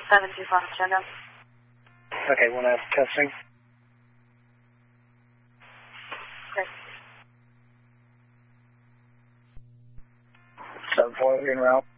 725 agenda. Okay, 1F testing. Great. 7-4 en route.